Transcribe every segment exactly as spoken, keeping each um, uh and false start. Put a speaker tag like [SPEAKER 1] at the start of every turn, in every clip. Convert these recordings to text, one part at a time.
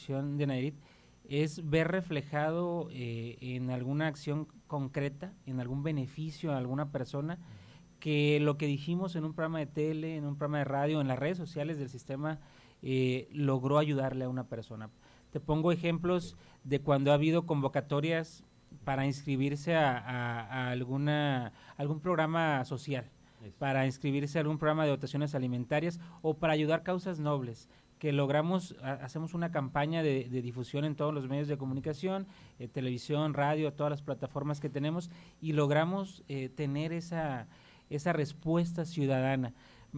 [SPEAKER 1] Televisión de Nayarit es ver reflejado eh, en alguna acción concreta, en algún beneficio a alguna persona, que lo que dijimos en un programa de tele, en un programa de radio, en las redes sociales del sistema, eh, logró ayudarle a una persona. Te pongo ejemplos de cuando ha habido convocatorias para inscribirse a, a, a alguna algún programa social, Eso. para inscribirse a algún programa de dotaciones alimentarias o para ayudar causas nobles, que logramos, a, hacemos una campaña de, de difusión en todos los medios de comunicación, eh, televisión, radio, todas las plataformas que tenemos, y logramos eh, tener esa, esa respuesta ciudadana.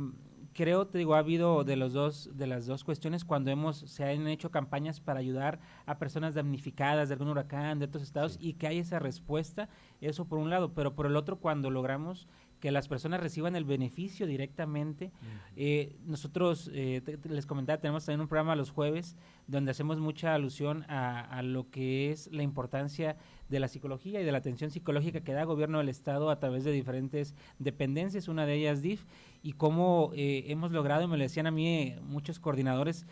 [SPEAKER 1] Creo, te digo, ha habido de los dos, de las dos cuestiones cuando hemos, se han hecho campañas para ayudar a personas damnificadas de algún huracán, de otros estados, sí. y que hay esa respuesta, eso por un lado, pero por el otro cuando logramos que las personas reciban el beneficio directamente. Uh-huh. eh, nosotros, eh, te, te les comentaba, tenemos también un programa los jueves donde hacemos mucha alusión a, a lo que es la importancia de la psicología y de la atención psicológica que da el gobierno del estado a través de diferentes dependencias, una de ellas D I F, y cómo eh, hemos logrado, y me lo decían a mí eh, muchos coordinadores,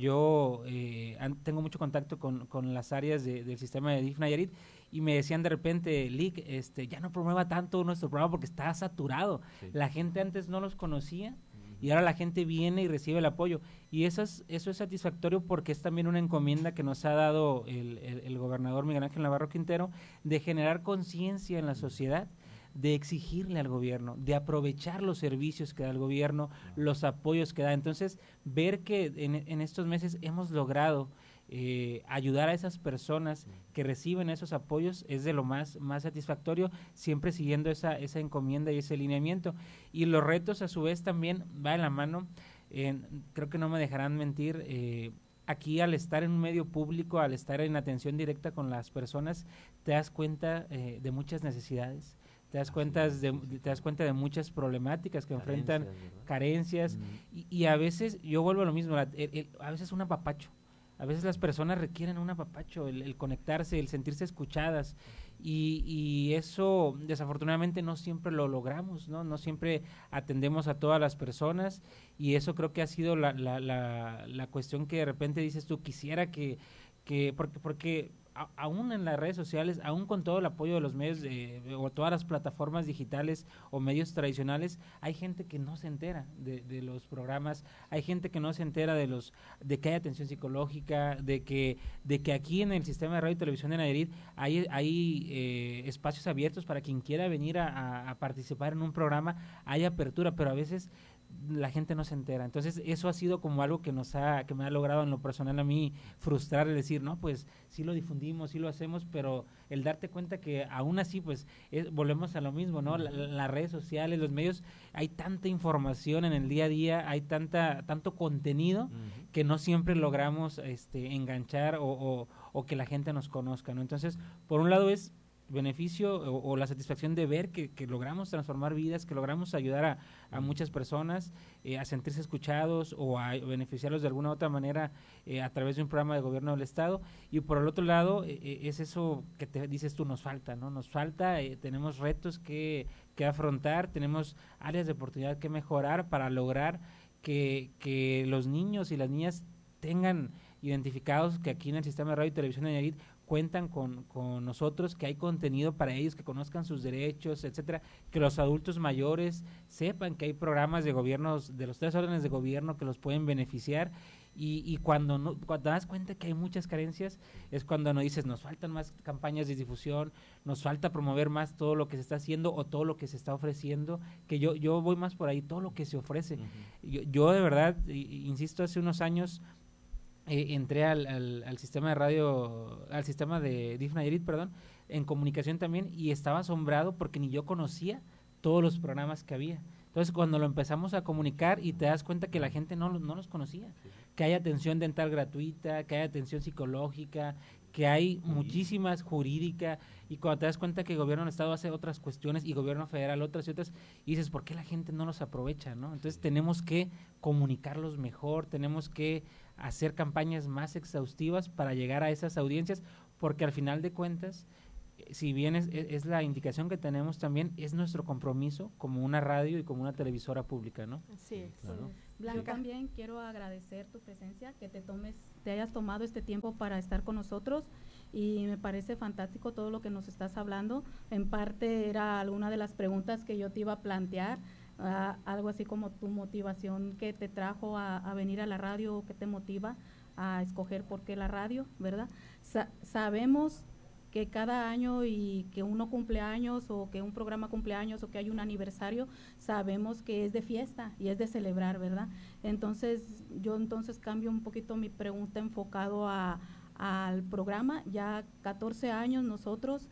[SPEAKER 1] yo eh, an, tengo mucho contacto con, con las áreas de, del sistema de D I F Nayarit, y me decían de repente, Lic, este, ya no promueva tanto nuestro programa porque está saturado, sí. la gente antes no los conocía, y ahora la gente viene y recibe el apoyo, y eso es, eso es satisfactorio porque es también una encomienda que nos ha dado el, el, el gobernador Miguel Ángel Navarro Quintero, de generar conciencia en la sociedad, de exigirle al gobierno, de aprovechar los servicios que da el gobierno, los apoyos que da. Entonces, ver que en, en estos meses hemos logrado eh, ayudar a esas personas que reciben esos apoyos es de lo más, más satisfactorio, siempre siguiendo esa, esa encomienda y ese lineamiento. Y los retos a su vez también va en la mano, eh, creo que no me dejarán mentir, eh, aquí al estar en un medio público, al estar en atención directa con las personas, te das cuenta eh, de muchas necesidades, te das cuenta de, te das cuenta de muchas problemáticas que carencias, enfrentan, ¿verdad? carencias, mm. y, y a veces, yo vuelvo a lo mismo, la, el, el, a veces un apapacho, a veces las personas requieren un apapacho, el, el conectarse, el sentirse escuchadas, y, y eso desafortunadamente no siempre lo logramos, ¿no? No siempre atendemos a todas las personas, y eso creo que ha sido la, la, la, la cuestión que de repente dices tú, quisiera que, que porque, porque a, aún en las redes sociales, aún con todo el apoyo de los medios de, o todas las plataformas digitales o medios tradicionales, hay gente que no se entera de, de los programas, hay gente que no se entera de los de que hay atención psicológica, de que de que aquí en el sistema de radio y televisión de Nayarit hay, hay eh, espacios abiertos para quien quiera venir a, a, a participar en un programa, hay apertura, pero a veces la gente no se entera. Entonces eso ha sido como algo que nos ha, que me ha logrado en lo personal a mí frustrar, el decir, no, pues sí lo difundimos, sí lo hacemos, pero el darte cuenta que aún así, pues es, volvemos a lo mismo, ¿no? La, la, las redes sociales, los medios, hay tanta información en el día a día, hay tanta, tanto contenido uh-huh. que no siempre logramos este enganchar o, o, o que la gente nos conozca, ¿no? Entonces, por un lado es beneficio o, o la satisfacción de ver que, que logramos transformar vidas, que logramos ayudar a, a muchas personas eh, a sentirse escuchados o a beneficiarlos de alguna u otra manera eh, a través de un programa de gobierno del estado, y por el otro lado eh, es eso que te dices tú, nos falta, ¿no? Nos falta, eh, tenemos retos que, que afrontar, tenemos áreas de oportunidad que mejorar para lograr que, que los niños y las niñas tengan identificados que aquí en el sistema de radio y televisión de Nayarit cuentan con, con nosotros, que hay contenido para ellos, que conozcan sus derechos, etcétera, que los adultos mayores sepan que hay programas de gobiernos, de los tres órdenes de gobierno que los pueden beneficiar, y, y cuando no, cuando te das cuenta que hay muchas carencias, es cuando nos dices, nos faltan más campañas de difusión, nos falta promover más todo lo que se está haciendo o todo lo que se está ofreciendo, que yo, yo voy más por ahí, todo lo que se ofrece. Uh-huh. Yo, yo de verdad, insisto, hace unos años Eh, entré al, al, al sistema de radio, al sistema de D I F Nayarit, perdón, en comunicación también, y estaba asombrado porque ni yo conocía todos los programas que había. Entonces, cuando lo empezamos a comunicar y te das cuenta que la gente no, no los conocía, que hay atención dental gratuita, que hay atención psicológica, que hay muchísimas, jurídica, y cuando te das cuenta que el gobierno del estado hace otras cuestiones y gobierno federal otras y otras, y dices, ¿por qué la gente no los aprovecha, no? Entonces tenemos que comunicarlos mejor, tenemos que hacer campañas más exhaustivas para llegar a esas audiencias, porque al final de cuentas, si bien es, es la indicación que tenemos también, es nuestro compromiso como una radio y como una televisora pública, ¿no?
[SPEAKER 2] Así es.
[SPEAKER 3] Claro.
[SPEAKER 2] Blanca, también quiero agradecer tu presencia, que te tomes te hayas tomado este tiempo para estar con nosotros y me parece fantástico todo lo que nos estás hablando. En parte era alguna de las preguntas que yo te iba a plantear, uh, algo así como tu motivación que te trajo a, a venir a la radio, o que te motiva a escoger por qué la radio, ¿verdad? Sa sabemos que cada año y que uno cumple años o que un programa cumple años o que hay un aniversario, sabemos que es de fiesta y es de celebrar, ¿verdad? Entonces, yo entonces cambio un poquito mi pregunta enfocado a, al programa. Ya catorce años nosotros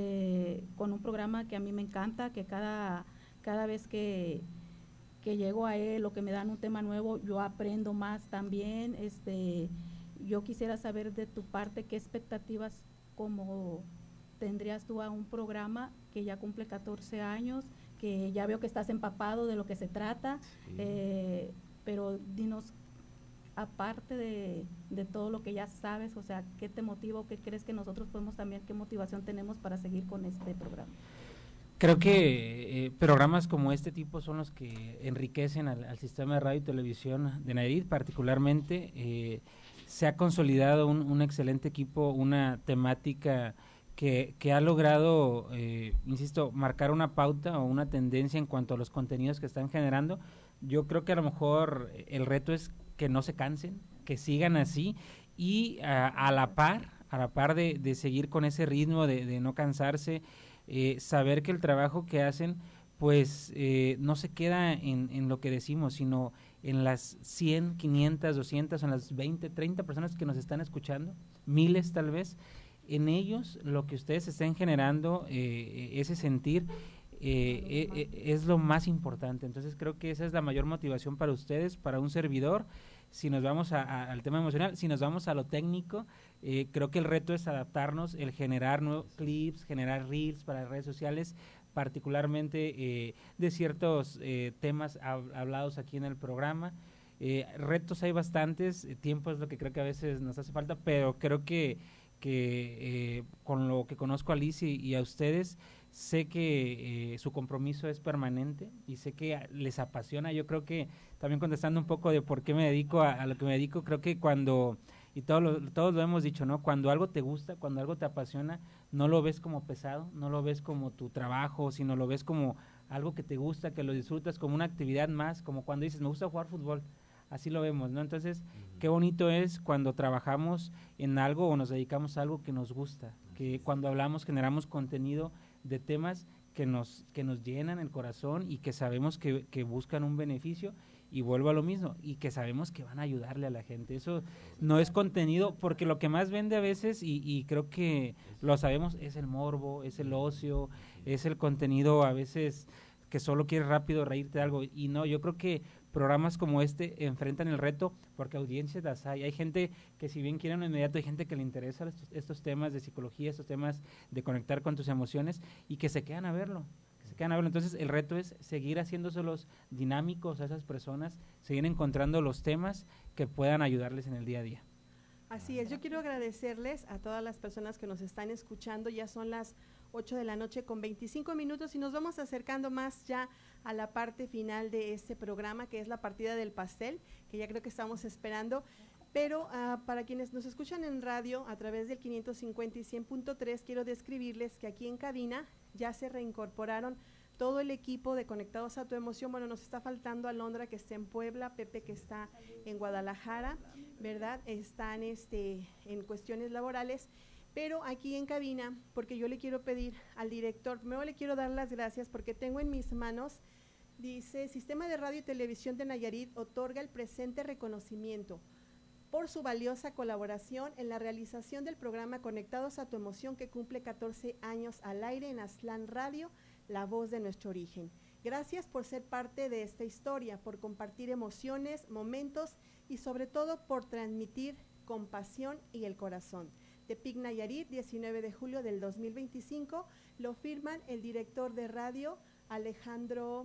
[SPEAKER 2] eh, con un programa que a mí me encanta, que cada, cada vez que, que llego a él o que me dan un tema nuevo, yo aprendo más también. Este, yo quisiera saber de tu parte qué expectativas como tendrías tú a un programa que ya cumple catorce años, que ya veo que estás empapado de lo que se trata, sí. eh, pero dinos, aparte de, de todo lo que ya sabes, o sea, ¿qué te motiva o qué crees que nosotros podemos también, qué motivación tenemos para seguir con este programa?
[SPEAKER 1] Creo que eh, programas como este tipo son los que enriquecen al, al sistema de radio y televisión de Nayarit, particularmente. Eh, se ha consolidado un, un excelente equipo, una temática que, que ha logrado, eh, insisto, marcar una pauta o una tendencia en cuanto a los contenidos que están generando. Yo creo que a lo mejor el reto es que no se cansen, que sigan así y a, a la par, a la par de, de seguir con ese ritmo, de, de no cansarse. Eh, saber que el trabajo que hacen pues eh, no se queda en, en lo que decimos, sino en las cien, quinientas, doscientas, en las veinte, treinta personas que nos están escuchando, miles tal vez, en ellos lo que ustedes estén generando, eh, ese sentir, eh, eh, es lo más importante. Entonces creo que esa es la mayor motivación para ustedes, para un servidor. Si nos vamos a, a, al tema emocional, si nos vamos a lo técnico, eh, creo que el reto es adaptarnos, el generar nuevos clips, generar reels para redes sociales, particularmente eh, de ciertos eh, temas hab hablados aquí en el programa. Eh, retos hay bastantes, eh, tiempo es lo que creo que a veces nos hace falta, pero creo que, que eh, con lo que conozco a Liz y, y a ustedes, sé que eh, su compromiso es permanente y sé que les apasiona. Yo creo que también contestando un poco de por qué me dedico a, a lo que me dedico, creo que cuando, y todos lo, todos lo hemos dicho, ¿no? Cuando algo te gusta, cuando algo te apasiona, no lo ves como pesado, no lo ves como tu trabajo, sino lo ves como algo que te gusta, que lo disfrutas, como una actividad más, como cuando dices, me gusta jugar fútbol, así lo vemos, ¿no? Entonces, uh-huh. Qué bonito es cuando trabajamos en algo o nos dedicamos a algo que nos gusta, que cuando hablamos generamos contenido de temas que nos, que nos llenan el corazón y que sabemos que, que buscan un beneficio, y vuelvo a lo mismo, y que sabemos que van a ayudarle a la gente. Eso no es contenido, porque lo que más vende a veces, y, y creo que lo sabemos, es el morbo, es el ocio, es el contenido a veces que solo quieres rápido reírte de algo, y no, yo creo que programas como este enfrentan el reto porque audiencias las hay. Hay gente que si bien quieren lo inmediato, hay gente que le interesa estos, estos temas de psicología, estos temas de conectar con tus emociones y que se quedan a verlo. Que se quedan a verlo. Entonces el reto es seguir haciéndoselos dinámicos a esas personas, seguir encontrando los temas que puedan ayudarles en el día a día.
[SPEAKER 3] Así es, yo quiero agradecerles a todas las personas que nos están escuchando. Ya son las ocho de la noche con veinticinco minutos y nos vamos acercando más ya a la parte final de este programa, que es la partida del pastel, que ya creo que estamos esperando. Pero uh, para quienes nos escuchan en radio a través del quinientos cincuenta y cien punto tres, quiero describirles que aquí en cabina ya se reincorporaron todo el equipo de Conectados a tu Emoción. Bueno, nos está faltando Alondra, que está en Puebla, Pepe, que está en Guadalajara, ¿verdad? Están este, en cuestiones laborales, pero aquí en cabina, porque yo le quiero pedir al director, primero le quiero dar las gracias porque tengo en mis manos, dice, Sistema de Radio y Televisión de Nayarit otorga el presente reconocimiento por su valiosa colaboración en la realización del programa Conectados a tu Emoción, que cumple catorce años al aire en Aztlán Radio, la voz de nuestro origen. Gracias por ser parte de esta historia, por compartir emociones, momentos y sobre todo por transmitir compasión y el corazón. Tepic Nayarit, diecinueve de julio del dos mil veinticinco, lo firman el director de radio Alejandro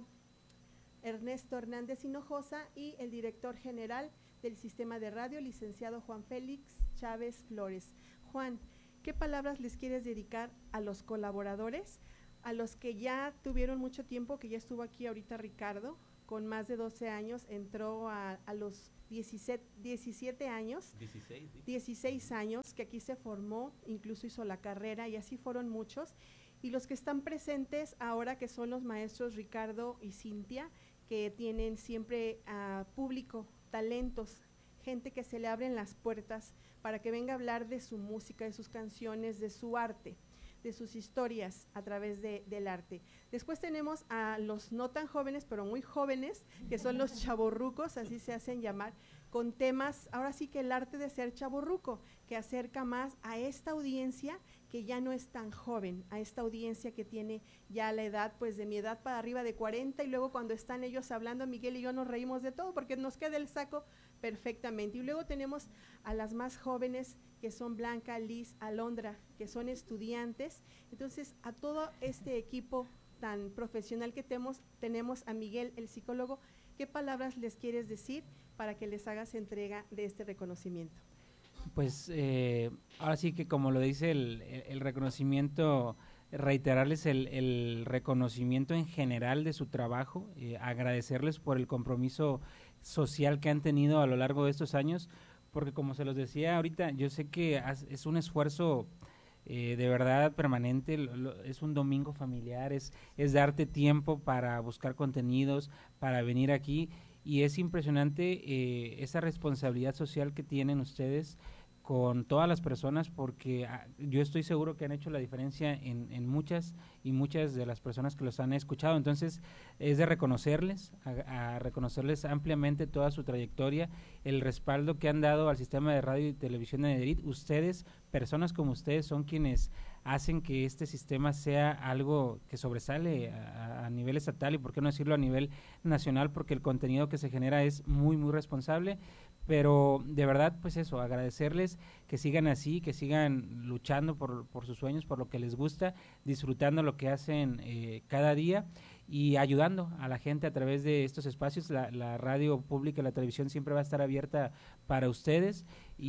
[SPEAKER 3] Ernesto Hernández Hinojosa y el director general del Sistema de Radio, licenciado Juan Félix Chávez Flores. Juan, ¿qué palabras les quieres dedicar a los colaboradores, a los que ya tuvieron mucho tiempo, que ya estuvo aquí ahorita Ricardo, con más de doce años, entró a, a los diecisiete, diecisiete años,
[SPEAKER 4] dieciséis, ¿sí?
[SPEAKER 3] dieciséis años, que aquí se formó, incluso hizo la carrera y así fueron muchos. Y los que están presentes ahora, que son los maestros Ricardo y Cintia, que tienen siempre uh, público, talentos, gente que se le abren las puertas para que venga a hablar de su música, de sus canciones, de su arte, de sus historias a través de, del arte. Después tenemos a los no tan jóvenes, pero muy jóvenes, que son los chavorrucos, así se hacen llamar, con temas, ahora sí que el arte de ser chavorruco, que acerca más a esta audiencia que ya no es tan joven, a esta audiencia que tiene ya la edad, pues de mi edad para arriba de cuarenta, y luego cuando están ellos hablando, Miguel y yo nos reímos de todo porque nos queda el saco perfectamente. Y luego tenemos a las más jóvenes, que son Blanca, Liz, Alondra, que son estudiantes. Entonces, a todo este equipo tan profesional que tenemos, tenemos a Miguel, el psicólogo, ¿qué palabras les quieres decir para que les hagas entrega de este reconocimiento?
[SPEAKER 1] Pues eh, ahora sí que como lo dice el, el, el reconocimiento, reiterarles el, el reconocimiento en general de su trabajo, eh, agradecerles por el compromiso social que han tenido a lo largo de estos años, porque como se los decía ahorita, yo sé que es un esfuerzo eh, de verdad permanente, lo, lo, es un domingo familiar, es, es darte tiempo para buscar contenidos, para venir aquí, y es impresionante eh, esa responsabilidad social que tienen ustedes con todas las personas, porque ah, yo estoy seguro que han hecho la diferencia en, en muchas y muchas de las personas que los han escuchado. Entonces es de reconocerles, a, a reconocerles ampliamente toda su trayectoria, el respaldo que han dado al sistema de radio y televisión de Nayarit. Ustedes, personas como ustedes, son quienes hacen que este sistema sea algo que sobresale a, a nivel estatal y por qué no decirlo a nivel nacional, porque el contenido que se genera es muy muy responsable. Pero de verdad, pues eso, agradecerles que sigan así, que sigan luchando por, por sus sueños, por lo que les gusta, disfrutando lo que hacen eh, cada día y ayudando a la gente a través de estos espacios. La, la radio pública, la televisión siempre va a estar abierta para ustedes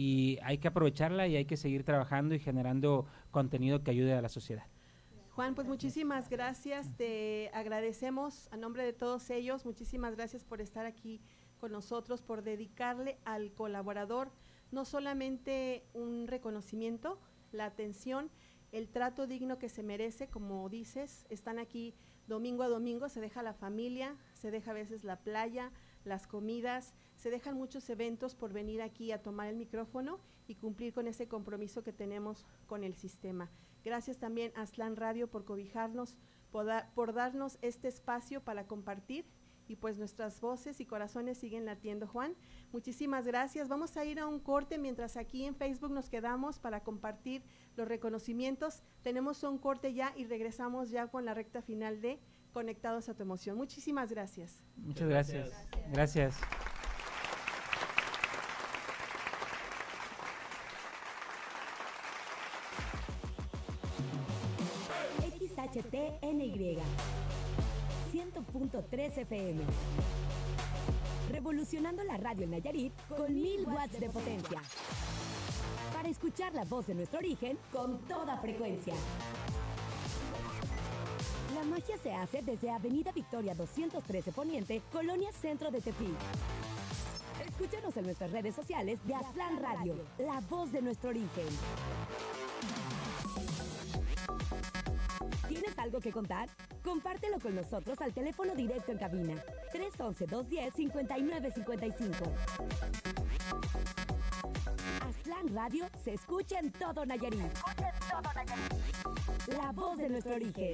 [SPEAKER 1] y hay que aprovecharla y hay que seguir trabajando y generando contenido que ayude a la sociedad.
[SPEAKER 3] Juan, pues muchísimas gracias, te agradecemos a nombre de todos ellos, muchísimas gracias por estar aquí con nosotros, por dedicarle al colaborador no solamente un reconocimiento, la atención, el trato digno que se merece, como dices, están aquí domingo a domingo, se deja la familia, se deja a veces la playa, las comidas, se dejan muchos eventos por venir aquí a tomar el micrófono y cumplir con ese compromiso que tenemos con el sistema. Gracias también a Aztlán Radio por cobijarnos, por, da, por darnos este espacio para compartir, y pues nuestras voces y corazones siguen latiendo. Juan, muchísimas gracias. Vamos a ir a un corte mientras aquí en Facebook nos quedamos para compartir los reconocimientos. Tenemos un corte ya y regresamos ya con la recta final de Conectados a tu Emoción. Muchísimas gracias.
[SPEAKER 1] Muchas gracias. Gracias.
[SPEAKER 5] X H T N Y cien punto tres F M. Revolucionando la radio en Nayarit con mil watts de potencia. Para escuchar la voz de nuestro origen con toda frecuencia. La magia se hace desde Avenida Victoria doscientos trece Poniente, Colonia Centro de Tepic. Escúchanos en nuestras redes sociales de Aztlán Radio, la voz de nuestro origen. ¿Tienes algo que contar? Compártelo con nosotros al teléfono directo en cabina tres once, dos diez, cincuenta y nueve cincuenta y cinco. Aztlán Radio se escucha en todo Nayarit. Se escucha en todo Nayarit. La voz de nuestro origen.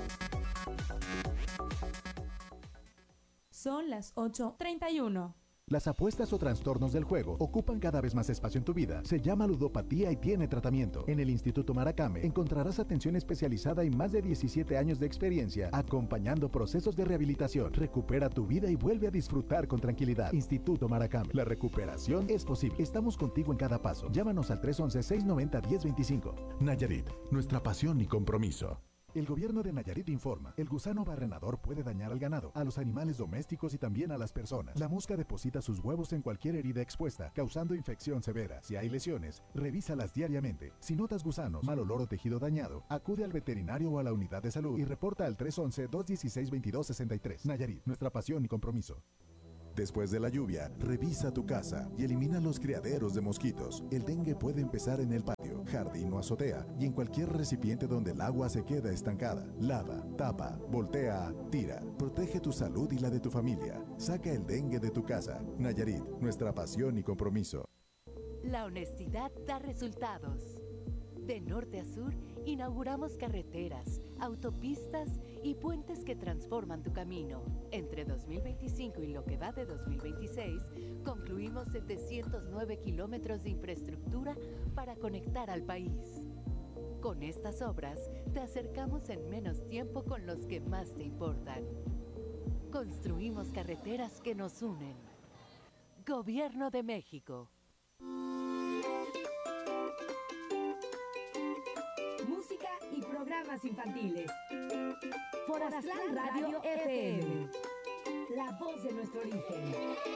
[SPEAKER 6] Son las ocho treinta y uno.
[SPEAKER 7] Las apuestas o trastornos del juego ocupan cada vez más espacio en tu vida. Se llama ludopatía y tiene tratamiento. En el Instituto Maracame encontrarás atención especializada y más de diecisiete años de experiencia acompañando procesos de rehabilitación. Recupera tu vida y vuelve a disfrutar con tranquilidad. Instituto Maracame. La recuperación es posible. Estamos contigo en cada paso. Llámanos al tres once, seiscientos noventa, diez veinticinco. Nayarit, nuestra pasión y compromiso. El gobierno de Nayarit informa, el gusano barrenador puede dañar al ganado, a los animales domésticos y también a las personas. La mosca deposita sus huevos en cualquier herida expuesta, causando infección severa. Si hay lesiones, revísalas diariamente. Si notas gusanos, mal olor o tejido dañado, acude al veterinario o a la unidad de salud y reporta al tres once, dos dieciséis, veintidós sesenta y tres. Nayarit, nuestra pasión y compromiso. Después de la lluvia, revisa tu casa y elimina los criaderos de mosquitos. El dengue puede empezar en el patio, jardín o azotea y en cualquier recipiente donde el agua se queda estancada. Lava, tapa, voltea, tira. Protege tu salud y la de tu familia. Saca el dengue de tu casa. Nayarit, nuestra pasión y compromiso.
[SPEAKER 4] La honestidad da resultados. De norte a sur, inauguramos carreteras, autopistas y puentes que transforman tu camino. Entre dos mil veinticinco y lo que va de dos mil veintiséis, concluimos setecientos nueve kilómetros de infraestructura para conectar al país. Con estas obras, te acercamos en menos tiempo con los que más te importan. Construimos carreteras que nos unen. Gobierno de México.
[SPEAKER 5] Música y programas infantiles. Por Aztlán Radio F M. La voz de nuestro origen.